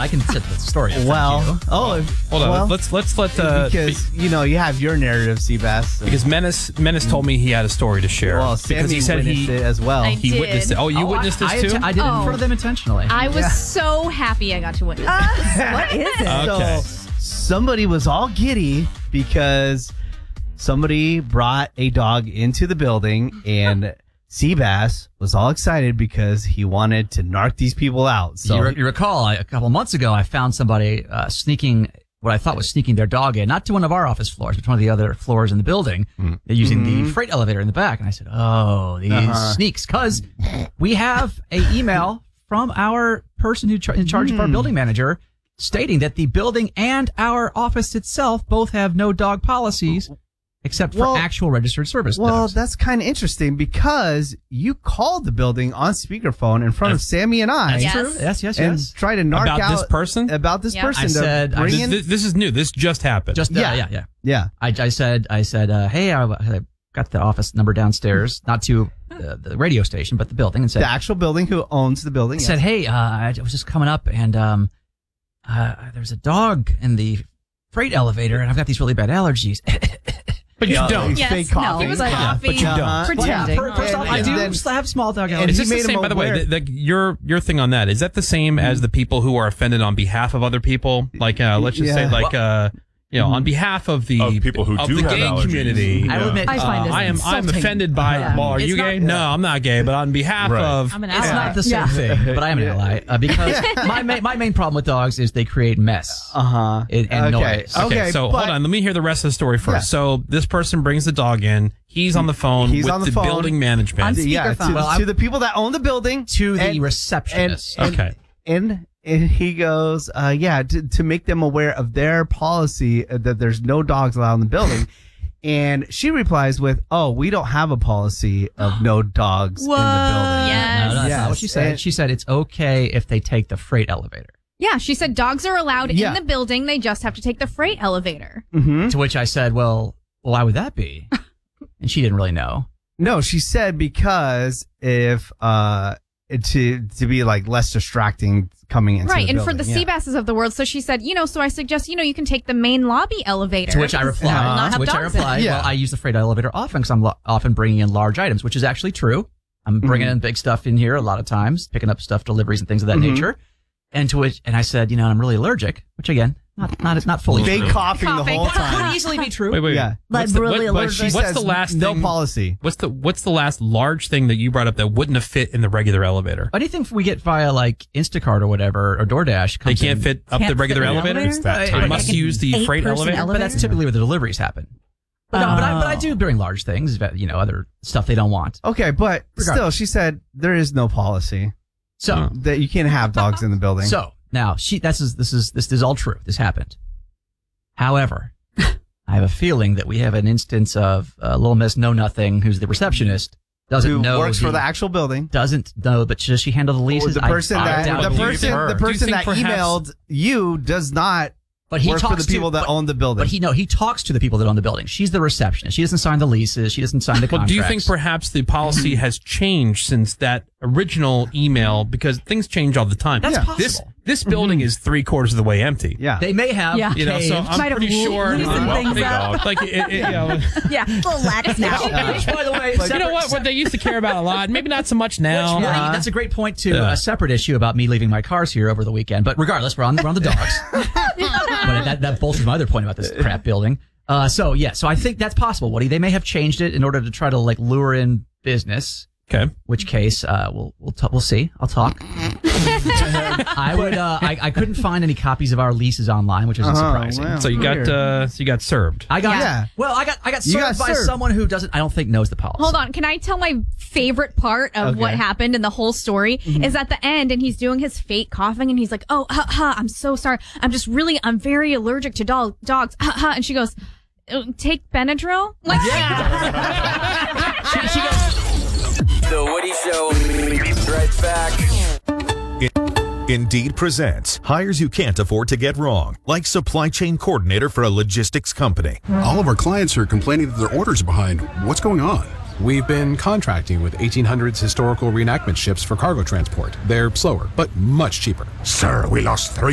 I can set the story. Well, Hold on. Let's let because you have your narrative, Seabass. because Menace told me he had a story to share. Well, because Sammy witnessed it as well. I he did. witnessed it. Oh, you witnessed this too? I did it in front of them intentionally. I was so happy I got to witness this. What is it? Okay. So somebody was all giddy because somebody brought a dog into the building, and Seabass was all excited because he wanted to narc these people out. So you recall, a couple months ago, I found somebody sneaking what I thought was sneaking their dog in, not to one of our office floors, but to one of the other floors in the building. They're using the freight elevator in the back. And I said, oh, these sneaks. Because we have a email from our person who in charge of our building manager stating that the building and our office itself both have no dog policies except for actual registered service dogs. That's kind of interesting because you called the building on speakerphone in front of Sammy and I. Yes. True. Yes. And try to narc About out this person? About this Yeah. person. I said- to bring in. This is new. This just happened. Yeah. I said, hey, I got the office number downstairs, not to the radio station, but the building, and said, The actual building who owns the building. I said, hey, I was just coming up, and there's a dog in the freight elevator, and I've got these really bad allergies. But you don't. Yes, fake no, coughing. he was But coughing, you don't. Pretending. First off, I And do then- have small dog and Is allergies. this he the made same, him by the way, aware. your thing on that, is that the same as the people who are offended on behalf of other people? Like, let's just say, like, on behalf of the Of people who do the have gay allergies. community. I will admit, I find this I'm insulting. offended by. Yeah. Well, are It's you not- gay? No, I'm not gay. But on behalf Right. of, I'm an it's ally. not the same thing, but I am an ally because my main problem with dogs is they create mess and noise. okay, so but- hold on. Let me hear the rest of the story first. Yeah. So this person brings the dog in. He's on the phone He's with on the the phone. building management. Yeah, Speakerphone. to the people that own the building. To the and- receptionist. Okay. And he goes, to make them aware of their policy that there's no dogs allowed in the building. And she replies with, oh, we don't have a policy of no dogs in the building. Yes. No, that's Yes. not what she said. And- She said it's okay if they take the freight elevator. Yeah, she said dogs are allowed Yeah. in the building. They just have to take the freight elevator. To which I said, well, why would that be? And she didn't really know. No, she said because if to be like less distracting coming into Right, the and building. for the yeah. Seabasses of the world, so she said, so I suggest, you can take the main lobby elevator. To which I because replied, that will not have dogs in it. Yeah. well, I use the freight elevator often because I'm often bringing in large items, which is actually true. I'm bringing in big stuff in here a lot of times, picking up stuff, deliveries and things of that nature. And to which, and I said, I'm really allergic, which again, not fully Fake true. coughing the whole Could time. easily be true. Wait. Yeah. What's Like the, really what- allergic. what's Says the last no thing? policy. What's the last large thing that you brought up that wouldn't have fit in the regular elevator? Anything we get via like Instacart or whatever or DoorDash They comes can't in. fit up the Can't regular fit in the elevator. elevator? It's that They They tiny. must use the freight Eight-person elevator. elevator? But that's typically where the deliveries happen. But, no, but I do bring large things, other stuff they don't want. Okay, but still, Regardless. she said there is no policy So, that you can't have dogs in the building. so now this is all true. This happened. However, I have a feeling that we have an instance of Little Miss Know Nothing, who's the receptionist, doesn't who know works for the actual building. doesn't know, but does she handle the leases? The person I doubt that it. the person Do you think that perhaps- emailed you does not But he work for talks the people to, that own the building. But he talks to the people that own the building. She's the receptionist. She doesn't sign the leases. She doesn't sign the Well, contracts. do you think perhaps the policy has changed since that original email? Because things change all the time. That's Yeah. possible. This building is 3/4 of the way empty. yeah. They may have. Yeah. You know, so caved. I'm Might have pretty sure. loosened things up. Like, Yeah, a little lax now. Which, by the way, you know what they used to care about a lot. Maybe not so much now. That's a great point to a separate issue about me leaving my cars here over the weekend. But regardless, we're on the dogs. But that bolsters my other point about this crap building. So I think that's possible, Woody. They may have changed it in order to try to like lure in business. Okay. Which case, we'll see. I'll talk. I couldn't find any copies of our leases online, which isn't surprising. wow. So you got served. I got Yeah. well. I got You got served by served. someone who I don't think knows the policy. Hold on. Can I tell my favorite part of what Okay. happened in the whole story is at the end and he's doing his fake coughing and he's like, oh, I'm so sorry. I'm very allergic to dogs. And she goes, take Benadryl? Like, She goes, The Woody Show. Right back. Indeed presents hires you can't afford to get wrong, like supply chain coordinator for a logistics company. All of our clients are complaining that their orders are behind. What's going on? We've been contracting with 1800s historical reenactment ships for cargo transport. They're slower, but much cheaper. Sir, we lost 3